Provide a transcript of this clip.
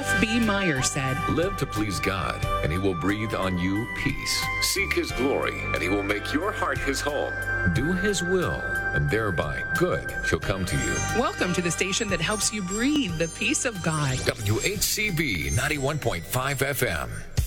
F.B. Meyer said, Live to please God, and He will breathe on you peace. Seek His glory, and He will make your heart His home. Do His will, and thereby good shall come to you. Welcome to the station that helps you breathe the peace of God. WHCB 91.5 FM.